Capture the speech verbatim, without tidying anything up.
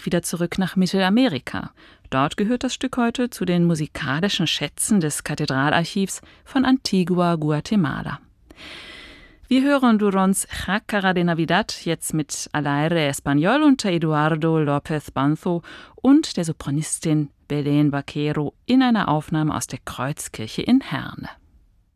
wieder zurück nach Mittelamerika. Dort gehört das Stück heute zu den musikalischen Schätzen des Kathedralarchivs von Antigua, Guatemala. Wir hören Durons Jácara de Navidad jetzt mit Al Aire Español unter Eduardo López Banzo und der Sopranistin Belén Vaquero in einer Aufnahme aus der Kreuzkirche in Herne.